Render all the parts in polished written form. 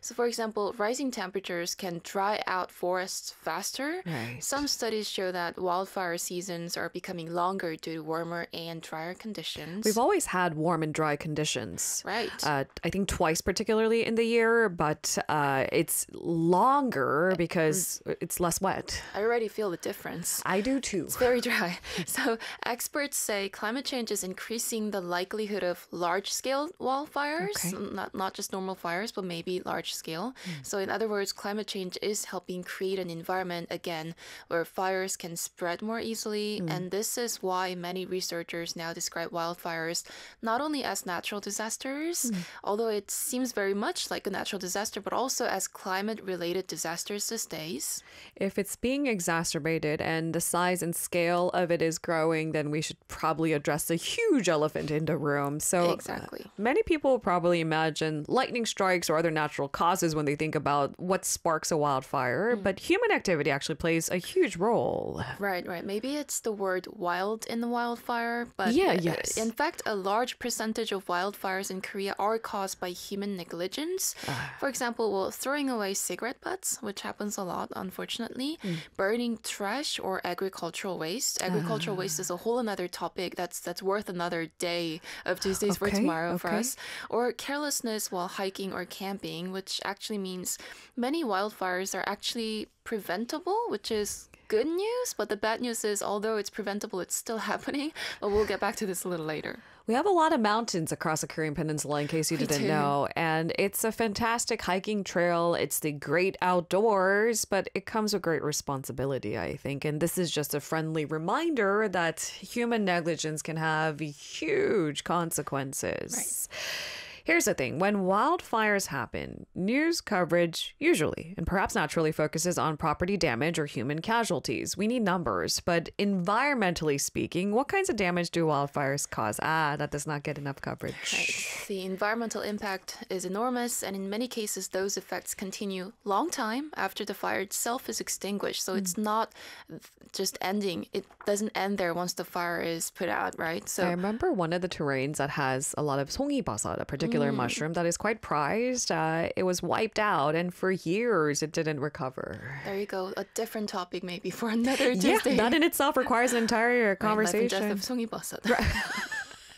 So, for example, rising temperatures can dry out forests faster. Right. Some studies show that wildfire seasons are becoming longer due to warmer and drier We've conditions. always had warm and dry conditions. Right. I think twice, particularly in the year, but it's longer because it's less wet. I already feel the difference. I do too. It's very dry. So, experts say climate change is increasing the likelihood of large scale wildfires, Okay. not just normal fires, but maybe large scale. So, in other words, climate change is helping create an environment again where fires can spread more easily. And this is why many researchers now describe wildfires not only as natural disasters, although it seems very much like a natural disaster, but also as climate related disasters these days. If it's being exacerbated and the size and scale of it is growing, then we should probably address the huge elephant in the room. So, Exactly. many people will probably imagine lightning strikes or other natural causes when they think about what sparks a wildfire, but human activity actually plays a huge role. Right, right. Maybe it's the word wild in the wildfire, but Yeah, yes. in fact, a large percentage of wildfires in Korea are caused by human negligence. For example, well, throwing away cigarette butts, which happens a lot, unfortunately, burning trash or agricultural waste. Agricultural waste is a whole another topic that's worth another day of Tuesdays for Okay, tomorrow for okay. us. Or carelessness while hiking or camping, which actually means many wildfires are actually preventable, which is good news. But the bad news is, although it's preventable, it's still happening. But we'll get back to this a little later. We have a lot of mountains across the Korean Peninsula, in case you We didn't do. know. And it's a fantastic hiking trail. It's the great outdoors, but it comes with great responsibility, I think. And this is just a friendly reminder that human negligence can have huge consequences. Here's the thing. When wildfires happen, news coverage usually, and perhaps naturally, focuses on property damage or human casualties. We need numbers. But environmentally speaking, what kinds of damage do wildfires cause? That does not get enough coverage. Right. The environmental impact is enormous, and in many cases, those effects continue long time after the fire itself is extinguished. So it's not just ending. It doesn't end there once the fire is put out, right? So I remember one of the terrains that has a lot of 송이버섯, a particular mushroom that is quite prized. It was wiped out, and for years it didn't recover. there you go. A different topic maybe for another Yeah, Tuesday. that in itself requires an entire Life and conversation. death of 송이버섯.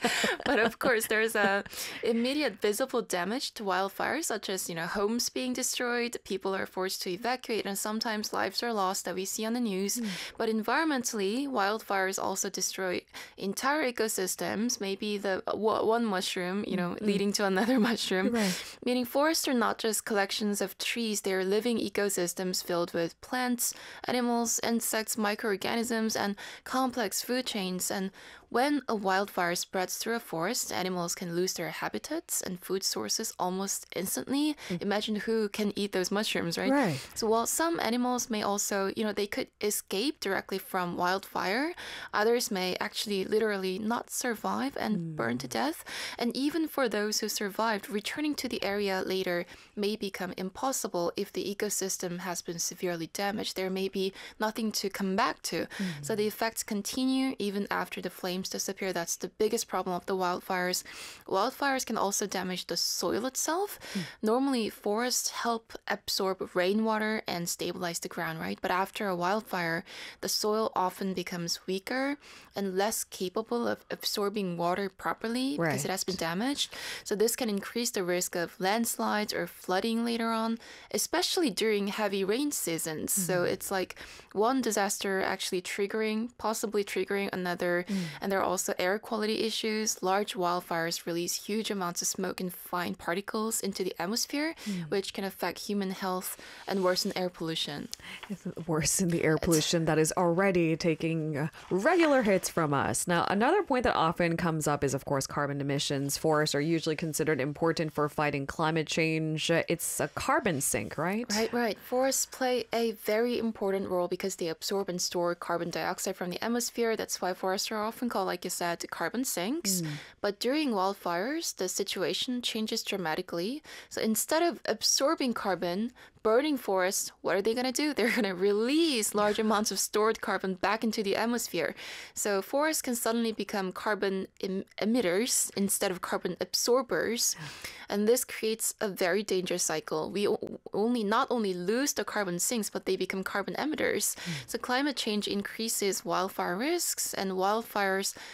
But of course, there's a immediate visible damage to wildfires, such as homes being destroyed, people are forced to evacuate, and sometimes lives are lost that we see on the news. But environmentally, wildfires also destroy entire ecosystems. Maybe the one mushroom, leading to another mushroom. Right. Meaning, forests are not just collections of trees; they are living ecosystems filled with plants, animals, insects, microorganisms, and complex food chains. And when a wildfire spreads through a forest, animals can lose their habitats and food sources almost instantly. Imagine who can eat those mushrooms, right? Right. So while some animals may also, they could escape directly from wildfire, others may actually literally not survive and burn to death. And even for those who survived, returning to the area later may become impossible if the ecosystem has been severely damaged. There may be nothing to come back to. So the effects continue even after the flames disappear. That's the biggest problem of the wildfires. Wildfires can also damage the soil itself. Normally, forests help absorb rainwater and stabilize the ground, right? But after a wildfire, the soil often becomes weaker and less capable of absorbing water properly because it has been damaged. So this can increase the risk of landslides or flooding later on, especially during heavy rain seasons. So it's like one disaster actually possibly triggering another. And there are also air quality issues. Large wildfires release huge amounts of smoke and fine particles into the atmosphere, which can affect human health and worsen air pollution. It's worse than the air pollution that is already taking regular hits from us. Now, another point that often comes up is, of course, carbon emissions. Forests are usually considered important for fighting climate change. It's a carbon sink, right? Right. Forests play a very important role because they absorb and store carbon dioxide from the atmosphere. That's why forests are often called, like you said, carbon sinks. But during wildfires, the situation changes dramatically. So instead of absorbing carbon, burning forests, what are they going to do? They're going to release large amounts of stored carbon back into the atmosphere. So forests can suddenly become carbon emitters instead of carbon absorbers. And this creates a very dangerous cycle. We not only lose the carbon sinks, but they become carbon emitters. So climate change increases wildfire risks, and wildfires